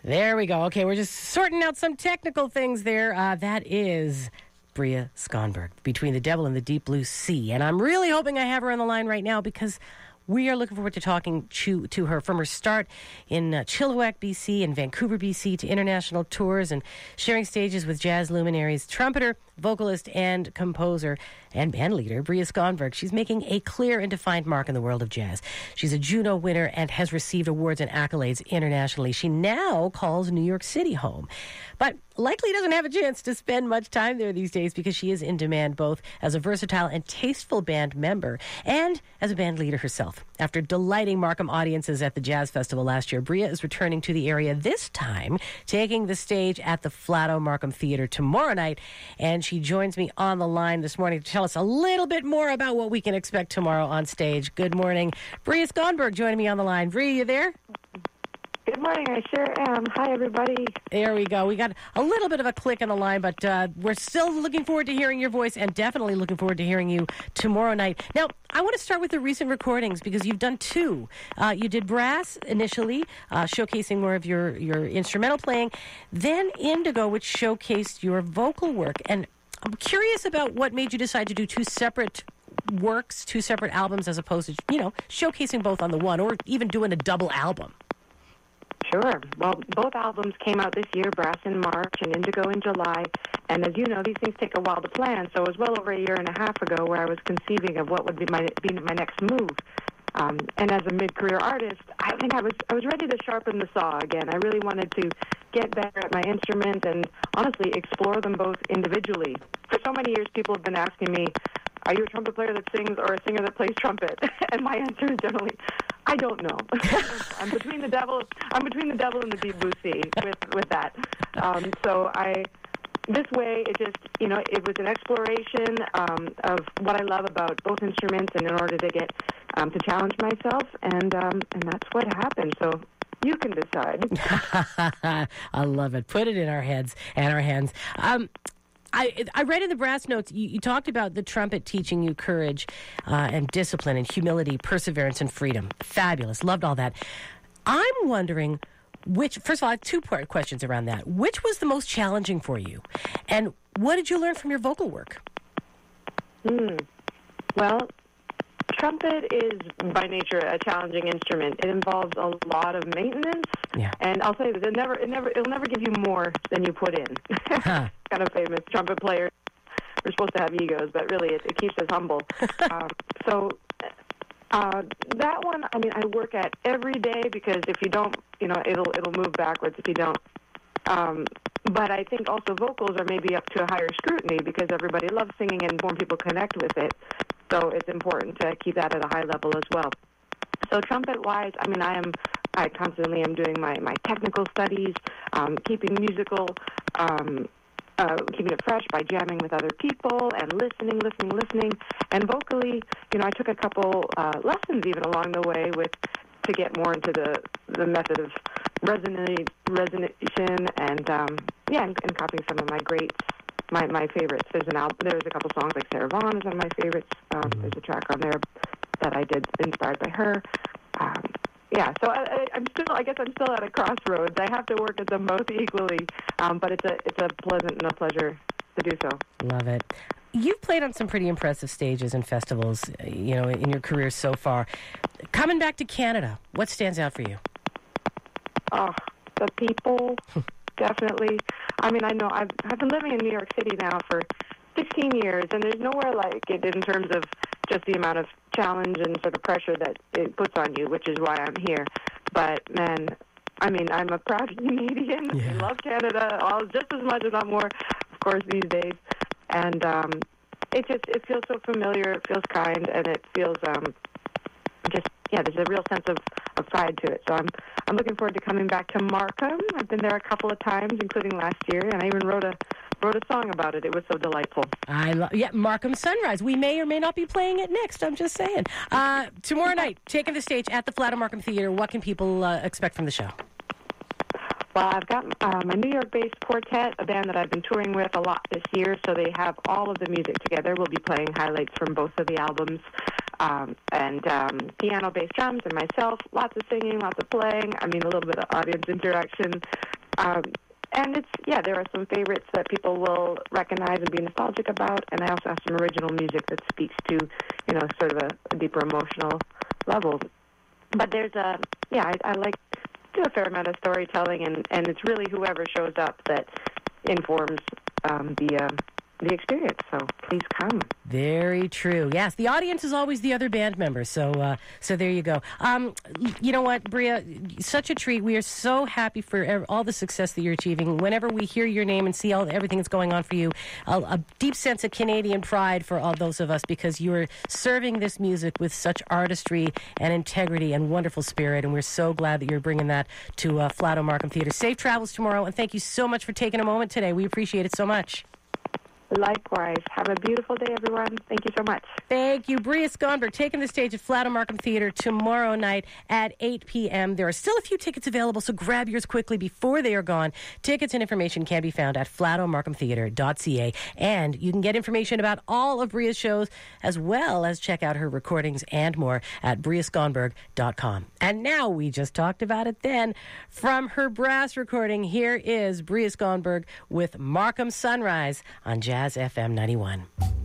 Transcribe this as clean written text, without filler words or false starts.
There we go. Okay, we're just sorting out some technical things there. That is Bria Skonberg, Between the Devil and the Deep Blue Sea. And I'm really hoping I have her on the line right now because we are looking forward to talking to her from her start in Chilliwack, BC, and Vancouver, BC, to international tours and sharing stages with jazz luminaries, trumpeter, vocalist, and composer and band leader Bria Skonberg. She's making a clear and defined mark in the world of jazz. She's a Juno winner and has received awards and accolades internationally. She now calls New York City home, but likely doesn't have a chance to spend much time there these days because she is in demand both as a versatile and tasteful band member and as a band leader herself. After delighting Markham audiences at the Jazz Festival last year, Bria is returning to the area this time, taking the stage at the Flato Markham Theatre tomorrow night. And she joins me on the line this morning to tell us a little bit more about what we can expect tomorrow on stage. Good morning. Bria Skonberg joining me on the line. Bria, you there? Good morning, I sure am. Hi, everybody. There we go. We got a little bit of a click on the line, but we're still looking forward to hearing your voice and definitely looking forward to hearing you tomorrow night. Now, I want to start with the recent recordings because you've done two. You did brass initially, showcasing more of your instrumental playing, then Indigo, which showcased your vocal work. And I'm curious about what made you decide to do two separate works, two separate albums, as opposed to, showcasing both on the one or even doing a double album. Sure. Well, both albums came out this year, Brass in March and Indigo in July. And as you know, these things take a while to plan. So it was well over a year and a half ago where I was conceiving of what would be my next move. And as a mid-career artist, I think I was ready to sharpen the saw again. I really wanted to get better at my instrument and honestly explore them both individually. For so many years, people have been asking me, are you a trumpet player that sings or a singer that plays trumpet? And my answer is generally, I don't know. I'm between the devil and the deep blue sea with that. This way, it was an exploration of what I love about both instruments, and in order to get to challenge myself, and that's what happened. So you can decide. I love it. Put it in our heads and our hands. I read in the brass notes, you talked about the trumpet teaching you courage and discipline and humility, perseverance and freedom. Fabulous. Loved all that. I'm wondering first of all, I have two-part questions around that. Which was the most challenging for you? And what did you learn from your vocal work? Well, trumpet is by nature a challenging instrument. It involves a lot of maintenance. Yeah. And I'll say that it'll never give you more than you put in. Kind of famous trumpet players. We're supposed to have egos, but really it keeps us humble. That one, I work at every day because if you don't, it'll move backwards if you don't. But I think also vocals are maybe up to a higher scrutiny because everybody loves singing and more people connect with it. So it's important to keep that at a high level as well. So trumpet-wise, I constantly am doing my technical studies, keeping musical, keeping it fresh by jamming with other people and listening. And vocally, I took a couple lessons even along the way to get more into the method of resonation and copying some of my greats, my favorites. There's a couple songs like Sarah Vaughan is one of my favorites. There's a track on there that I did inspired by her. So I'm still at a crossroads. I have to work at them both equally, but it's a pleasant and a pleasure to do so. Love it. You've played on some pretty impressive stages and festivals, in your career so far. Coming back to Canada, what stands out for you? Oh, the people, definitely. I know I've been living in New York City now for 16 years, and there's nowhere like it in terms of just the amount of challenge and sort of pressure that it puts on you, which is why I'm here. But, man, I'm a proud Canadian. Yeah. I love Canada just as much, if not more, of course, these days. And it feels so familiar, it feels kind, and it feels there's a real sense of pride to it. So I'm looking forward to coming back to Markham. I've been there a couple of times, including last year, and I even wrote a song about it. It was so delightful. Markham Sunrise. We may or may not be playing it next. I'm just saying. Tomorrow night, taking the stage at the Flato Markham Theatre. What can people expect from the show? Well, I've got my New York-based quartet, a band that I've been touring with a lot this year, so they have all of the music together. We'll be playing highlights from both of the albums, and piano, bass, drums, and myself. Lots of singing, lots of playing. A little bit of audience interaction. And there are some favorites that people will recognize and be nostalgic about, and I also have some original music that speaks to, sort of a deeper emotional level. But there's I like to do a fair amount of storytelling, and it's really whoever shows up that informs the experience. So please come. Very true. Yes, the audience is always the other band member. So there you go. You know what, Bria? Such a treat. We are so happy for all the success that you're achieving. Whenever we hear your name and see everything that's going on for you, a deep sense of Canadian pride for all those of us, because you are serving this music with such artistry and integrity and wonderful spirit. And we're so glad that you're bringing that to Flato Markham Theatre. Safe travels tomorrow, and thank you so much for taking a moment today. We appreciate it so much. Likewise. Have a beautiful day, everyone. Thank you so much. Thank you. Bria Skonberg taking the stage at Flato Markham Theatre tomorrow night at 8 p.m. There are still a few tickets available, so grab yours quickly before they are gone. Tickets and information can be found at flatomarkhamtheatre.ca, and you can get information about all of Bria's shows as well as check out her recordings and more at briaskonberg.com. And now, we just talked about it then, from her brass recording, here is Bria Skonberg with Markham Sunrise on Jazz FM 91.